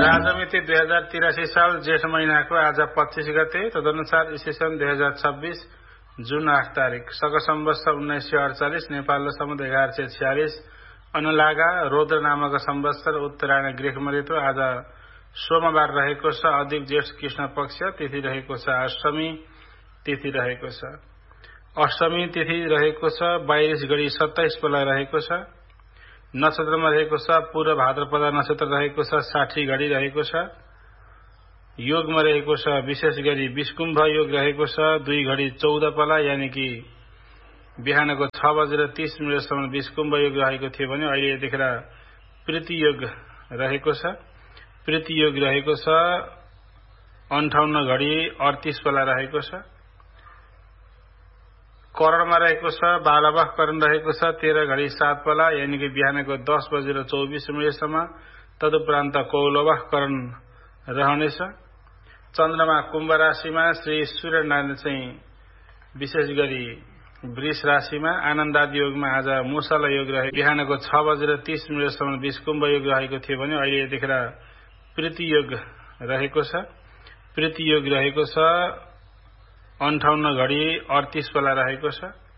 राजमिति 2083 साल जेठ महीनाको आज 25 गते, तदनुसार ईस्वी 2026 जुन 8 तारिक, शक सम्वत्सर 1948, नेपाल सम्वत 1146, अनुलागा रौद्र नामक सम्वत्सर उत्तरायण गृह ऋतु आज सोमबार रहेको छ। अधिक जेठ कृष्ण पक्ष, तिथि रहेको छ अष्टमी तिथि रहेको छ। अष्टमी तिथि रहेको छ 22 गडी 27 बेला रहेको छ। नक्षत्रमा रहेको छ पूर्व भाद्रपद नक्षत्र रहेको छ 60 घडी रहेको छ। योगमा रहेको छ विशेष गरी विषकुम्भ योग रहेको छ 2 घडी 14 पला, यानी कि बिहानको 6:30 विषकुम्भ योग रहेको थियो भने अहिले यतिखेर प्रीति योग रहेको छ। प्रीति योग रहेको छ 58 घडी 38 पला रहेको छ। करणमा रहेको छ बालवह करण रहेको छ 13 घडी 7 पला, यानी कि बिहानको 10:24 तदुपरान्त कौलवह करण रहनेछ। चन्द्रमा कुम्भ राशिमा, श्री सूर्यनारायण चाहिँ विशेष गरी वृष राशिमा, आनन्दादि योगमा आज मुसल योग रहेको, बिहानको 6:30 विषकुम्भ योग रहेको थियो भने अहिले यतिखेर प्रीति योग रहेको छ। प्रीति योग रहेको छ 58 घडी 38 बेला रहेको छ।